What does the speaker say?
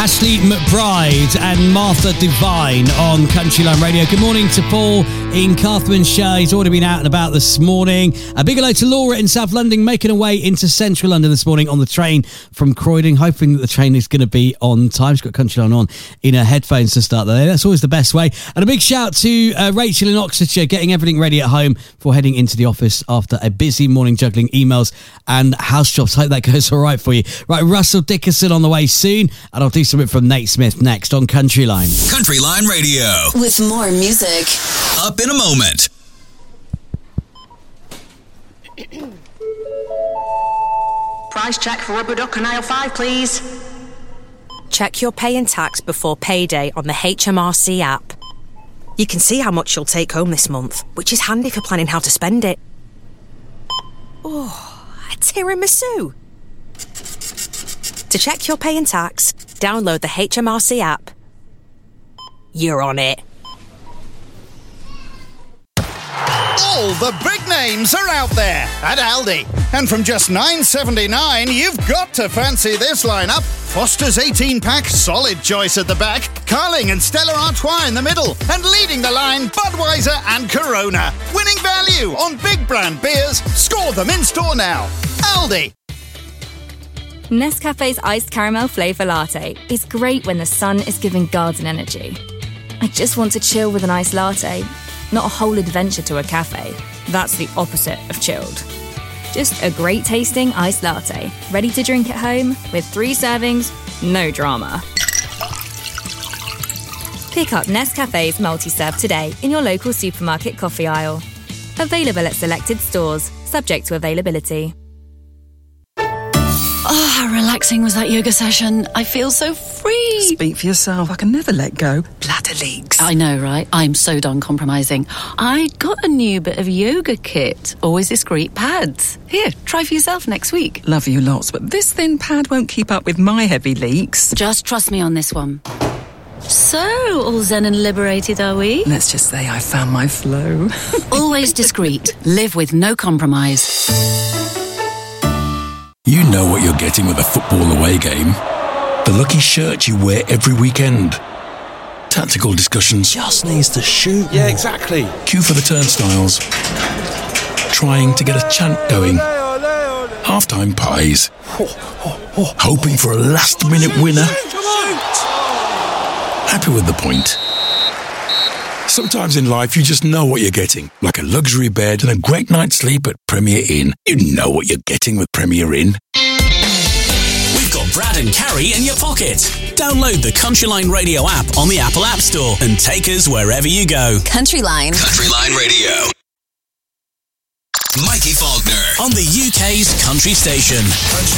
Ashley McBride and Martha Divine on Countryline Radio. Good morning to Paul in Carmarthenshire. He's already been out and about this morning. A big hello to Laura in South London, making her way into central London this morning on the train from Croydon, hoping that the train is going to be on time. She's got Countryline on in her headphones to start the day. That's always the best way. And a big shout to Rachel in Oxfordshire, getting everything ready at home before heading into the office after a busy morning juggling emails and house jobs. Hope that goes all right for you. Right, Russell Dickerson on the way soon, and I'll do something from Nate Smith next on Countryline. Countryline Radio. With more music. Up in a moment. Price check for rubber duck and aisle 5, please. Check your pay and tax before payday on the HMRC app. You can see how much you'll take home this month, which is handy for planning how to spend it. Oh, a tiramisu. To check your pay and tax, download the HMRC app. You're on it. All the big names are out there at Aldi. And from just $9.79, you've got to fancy this lineup. Foster's 18-pack, solid choice at the back. Carling and Stella Artois in the middle. And leading the line, Budweiser and Corona. Winning value on big brand beers. Score them in store now. Aldi. Nescafe's iced caramel flavour latte is great when the sun is giving garden energy. I just want to chill with an iced latte, not a whole adventure to a cafe. That's the opposite of chilled. Just a great tasting iced latte, ready to drink at home with 3 servings, no drama. Pick up Nescafe's multi-serve today in your local supermarket coffee aisle. Available at selected stores, subject to availability. Oh, how relaxing was that yoga session. I feel so free. Speak for yourself. I can never let go. Bladder leaks. I know, right? I'm so done compromising. I got a new bit of yoga kit. Always discreet pads. Here, try for yourself next week. Love you lots, but this thin pad won't keep up with my heavy leaks. Just trust me on this one. So, all zen and liberated, are we? Let's just say I found my flow. Always discreet. Live with no compromise. You know what you're getting with a football away game. The lucky shirt you wear every weekend. Tactical discussions. Just needs to shoot. Yeah, exactly. Queue for the turnstiles. Trying to get a chant going. Half-time pies. Hoping for a last-minute winner. Happy with the point. Sometimes in life you just know what you're getting. Like a luxury bed and a great night's sleep at Premier Inn. You know what you're getting with Premier Inn. We've got Brad and Carrie in your pocket. Download the Countryline Radio app on the Apple App Store and take us wherever you go. Countryline. Countryline Radio. Mikey Faulkner on the UK's country station. Country